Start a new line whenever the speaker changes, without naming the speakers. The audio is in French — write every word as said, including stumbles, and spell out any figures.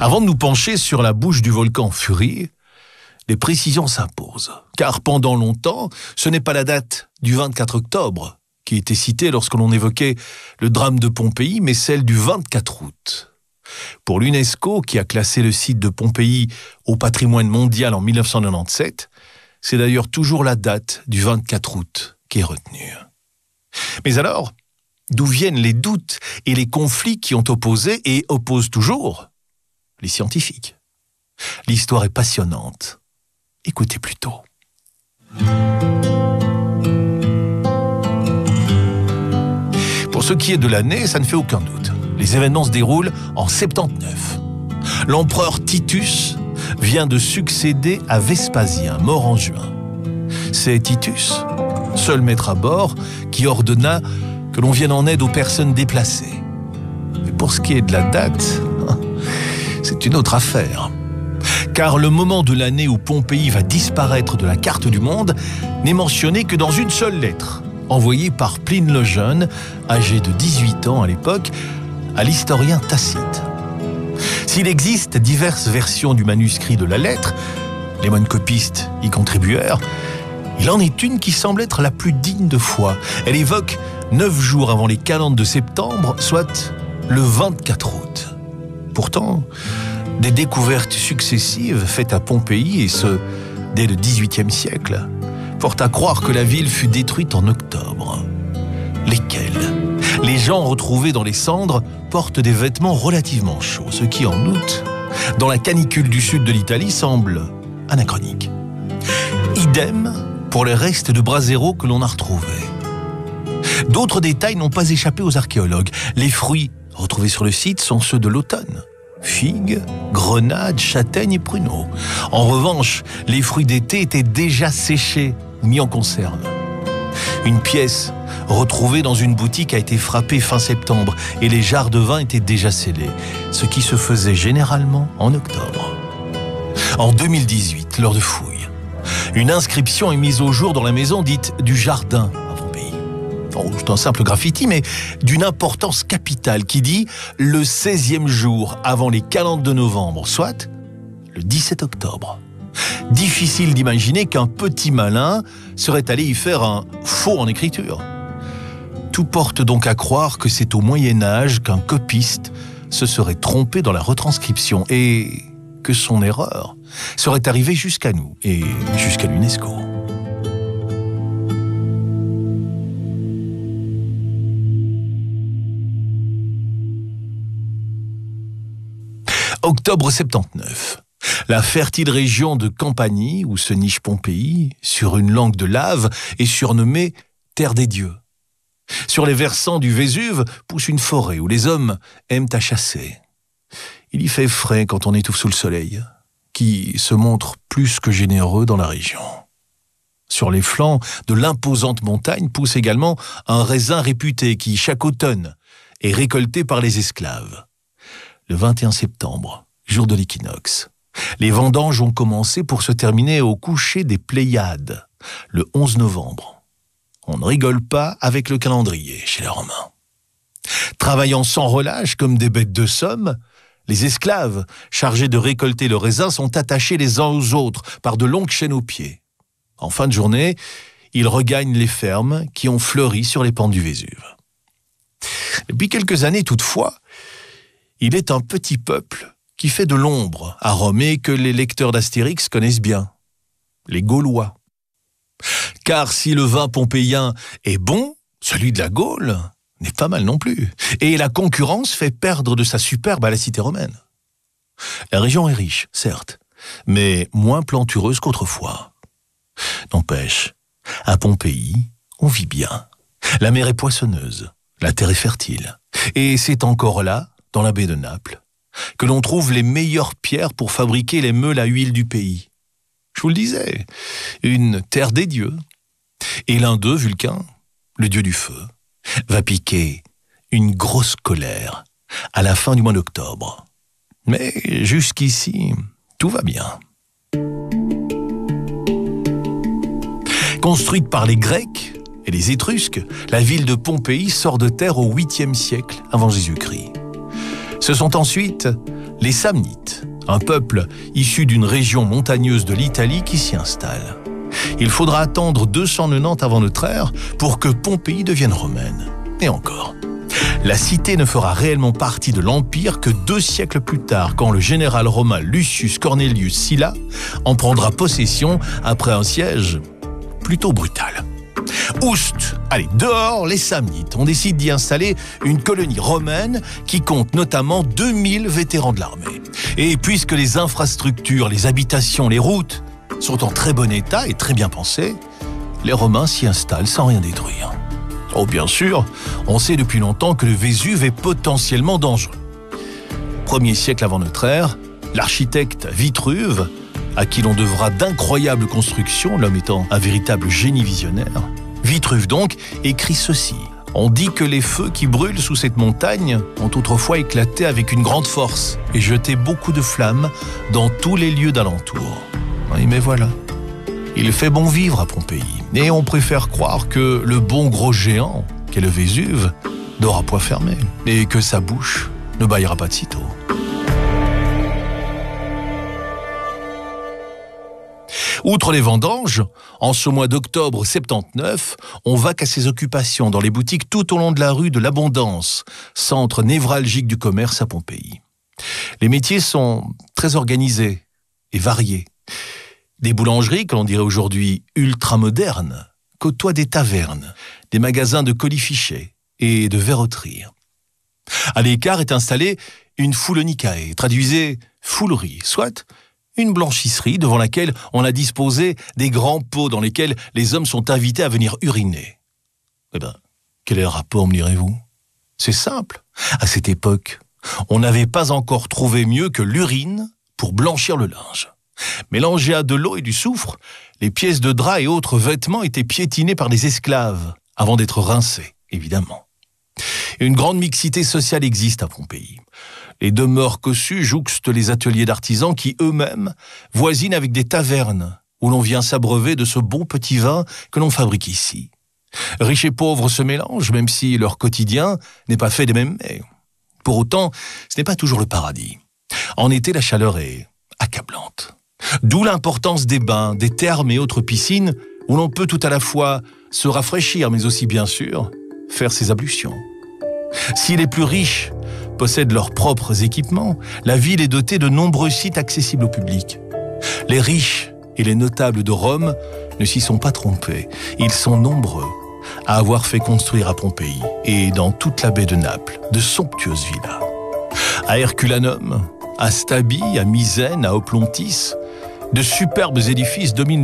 Avant de nous pencher sur la bouche du volcan Fury, les précisions s'imposent. Car pendant longtemps, ce n'est pas la date du vingt-quatre octobre qui était citée lorsque l'on évoquait le drame de Pompéi, mais celle du vingt-quatre août. Pour l'UNESCO, qui a classé le site de Pompéi au patrimoine mondial en mille neuf cent quatre-vingt-dix-sept, c'est d'ailleurs toujours la date du vingt-quatre août qui est retenue. Mais alors, d'où viennent les doutes et les conflits qui ont opposé et opposent toujours les scientifiques? L'histoire est passionnante. Écoutez plutôt. Pour ce qui est de l'année, ça ne fait aucun doute. Les événements se déroulent en soixante-dix-neuf. L'empereur Titus vient de succéder à Vespasien, mort en juin. C'est Titus, seul maître à bord, qui ordonna que l'on vienne en aide aux personnes déplacées. Mais pour ce qui est de la date, c'est une autre affaire. Car le moment de l'année où Pompéi va disparaître de la carte du monde n'est mentionné que dans une seule lettre, envoyée par Pline le Jeune, âgé de dix-huit ans à l'époque, à l'historien Tacite. S'il existe diverses versions du manuscrit de la lettre, les moines copistes y contribuèrent, il en est une qui semble être la plus digne de foi. Elle évoque neuf jours avant les calendes de septembre, soit le vingt-quatre août. Pourtant, des découvertes successives faites à Pompéi, et ce, dès le dix-huitième siècle, portent à croire que la ville fut détruite en octobre. Lesquels? Les gens retrouvés dans les cendres portent des vêtements relativement chauds, ce qui, en août, dans la canicule du sud de l'Italie, semble anachronique. Idem pour les restes de brasero que l'on a retrouvés. D'autres détails n'ont pas échappé aux archéologues. Les fruits retrouvés sur le site sont ceux de l'automne. Figues, grenades, châtaignes et pruneaux. En revanche, les fruits d'été étaient déjà séchés, mis en conserve. Une pièce retrouvée dans une boutique a été frappée fin septembre et les jarres de vin étaient déjà scellés, ce qui se faisait généralement en octobre. En deux mille dix-huit, lors de fouilles, une inscription est mise au jour dans la maison dite du jardin à Pompéi. Oh, c'est un simple graffiti, mais d'une importance capitale qui dit « le seizième jour avant les calendes de novembre », soit le dix-sept octobre. Difficile d'imaginer qu'un petit malin serait allé y faire un faux en écriture. Tout porte donc à croire que c'est au Moyen-Âge qu'un copiste se serait trompé dans la retranscription et que son erreur serait arrivée jusqu'à nous et jusqu'à l'UNESCO. Octobre soixante-dix-neuf. La fertile région de Campanie, où se niche Pompéi, sur une langue de lave, est surnommée Terre des Dieux. Sur les versants du Vésuve pousse une forêt où les hommes aiment à chasser. Il y fait frais quand on étouffe sous le soleil, qui se montre plus que généreux dans la région. Sur les flancs de l'imposante montagne pousse également un raisin réputé qui, chaque automne, est récolté par les esclaves. Le vingt et un septembre, jour de l'équinoxe, les vendanges ont commencé pour se terminer au coucher des Pléiades, le onze novembre. On ne rigole pas avec le calendrier chez les Romains. Travaillant sans relâche comme des bêtes de somme, les esclaves, chargés de récolter le raisin, sont attachés les uns aux autres par de longues chaînes aux pieds. En fin de journée, ils regagnent les fermes qui ont fleuri sur les pentes du Vésuve. Depuis quelques années toutefois, il est un petit peuple qui fait de l'ombre à Rome et que les lecteurs d'Astérix connaissent bien, les Gaulois. Car si le vin pompéien est bon, celui de la Gaule n'est pas mal non plus. Et la concurrence fait perdre de sa superbe à la cité romaine. La région est riche, certes, mais moins plantureuse qu'autrefois. N'empêche, à Pompéi, on vit bien. La mer est poissonneuse, la terre est fertile. Et c'est encore là, dans la baie de Naples, que l'on trouve les meilleures pierres pour fabriquer les meules à huile du pays. Je vous le disais, une terre des dieux. Et l'un d'eux, Vulcain, le dieu du feu, va piquer une grosse colère à la fin du mois d'octobre. Mais jusqu'ici, tout va bien. Construite par les Grecs et les Étrusques, la ville de Pompéi sort de terre au huitième siècle avant Jésus-Christ. Ce sont ensuite les Samnites, un peuple issu d'une région montagneuse de l'Italie qui s'y installe. Il faudra attendre deux cent quatre-vingt-dix avant notre ère pour que Pompéi devienne romaine. Et encore, la cité ne fera réellement partie de l'Empire que deux siècles plus tard, quand le général romain Lucius Cornelius Sylla en prendra possession après un siège plutôt brutal. Oust, allez, dehors les Samnites. On décide d'y installer une colonie romaine qui compte notamment deux mille vétérans de l'armée. Et puisque les infrastructures, les habitations, les routes sont en très bon état et très bien pensées, les Romains s'y installent sans rien détruire. Oh, bien sûr, on sait depuis longtemps que le Vésuve est potentiellement dangereux. Premier siècle avant notre ère, l'architecte Vitruve, à qui l'on devra d'incroyables constructions, l'homme étant un véritable génie visionnaire, Vitruve donc écrit ceci. On dit que les feux qui brûlent sous cette montagne ont autrefois éclaté avec une grande force et jeté beaucoup de flammes dans tous les lieux d'alentour. Oui, mais voilà. Il fait bon vivre à Pompéi, et on préfère croire que le bon gros géant, qu'est le Vésuve, dort à poing fermé, et que sa bouche ne bâillera pas de sitôt. Outre les vendanges, en ce mois d'octobre soixante-dix-neuf, on va qu'à ses occupations dans les boutiques tout au long de la rue de l'Abondance, centre névralgique du commerce à Pompéi. Les métiers sont très organisés et variés. Des boulangeries, que l'on dirait aujourd'hui ultramodernes, côtoient des tavernes, des magasins de colifichets et de verroteries. À l'écart est installée une foulonicae, traduisez foulerie, soit une blanchisserie devant laquelle on a disposé des grands pots dans lesquels les hommes sont invités à venir uriner. Eh bien, quel est le rapport, me direz-vous? C'est simple. À cette époque, on n'avait pas encore trouvé mieux que l'urine pour blanchir le linge. Mélangés à de l'eau et du soufre, les pièces de drap et autres vêtements étaient piétinés par des esclaves, avant d'être rincés, évidemment. Une grande mixité sociale existe à Pompéi. Les demeures cossues jouxtent les ateliers d'artisans qui, eux-mêmes, voisinent avec des tavernes, où l'on vient s'abreuver de ce bon petit vin que l'on fabrique ici. Riches et pauvres se mélangent, même si leur quotidien n'est pas fait des mêmes mets. Pour autant, ce n'est pas toujours le paradis. En été, la chaleur est accablante. D'où l'importance des bains, des thermes et autres piscines où l'on peut tout à la fois se rafraîchir, mais aussi, bien sûr, faire ses ablutions. Si les plus riches possèdent leurs propres équipements, la ville est dotée de nombreux sites accessibles au public. Les riches et les notables de Rome ne s'y sont pas trompés. Ils sont nombreux à avoir fait construire à Pompéi et dans toute la baie de Naples de somptueuses villas. À Herculanum, à Stabie, à Misène, à Oplontis, de superbes édifices dominent